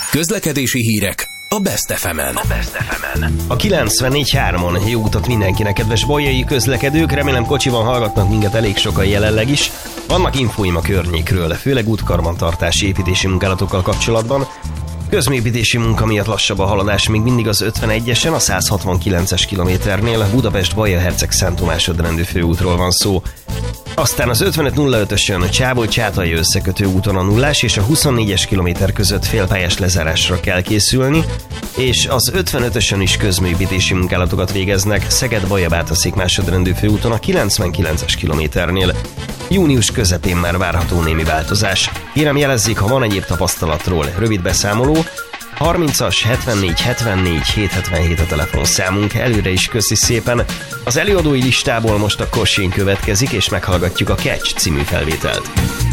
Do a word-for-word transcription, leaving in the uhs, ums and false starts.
Közlekedési hírek a Best ef emen. A Best ef emen. A kilencvennégy hármon jó utat mindenkinek, kedves bolyai közlekedők, remélem kocsiban hallgatnak minket elég sokan jelenleg is. Vannak infóim a környékről, főleg útkarbantartási építési munkálatokkal kapcsolatban. Közműépítési munka miatt lassabb a haladás még mindig az ötvenegyesen, a száz hatvankilences kilométernél, Budapest-Baja-Herceg Szent Tomásodrendű főútról van szó. Aztán az ötvenöt nulla ötösön Csábol-Csátai összekötő úton a nullás és a huszonnégyes kilométer között félpályás lezárásra kell készülni, és az ötvenötösön is közműépítési munkálatokat végeznek Szeged-Baja-Bátaszék másodrendű főúton a kilencvenkilences kilométernél. Június közepén már várható némi változás. Kérem jelezzék, ha van egyéb tapasztalatról. Rövid beszámoló. harmincas hetvennégy hetvennégy hétszázhetvenhét a telefonszámunk, előre is köszi szépen. Az előadói listából most a Kossén következik, és meghallgatjuk a Catch című felvételt.